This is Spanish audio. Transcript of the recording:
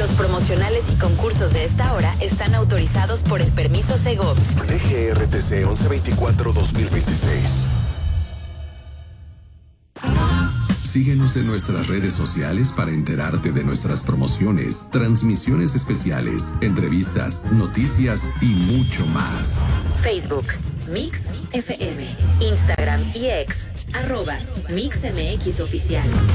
Los promocionales y concursos de esta hora están autorizados por el permiso Segov. DGRTC 1124-2026. Síguenos en nuestras redes sociales para enterarte de nuestras promociones, transmisiones especiales, entrevistas, noticias y mucho más. Facebook, Mix FM, Instagram y X, @MixMX Oficial.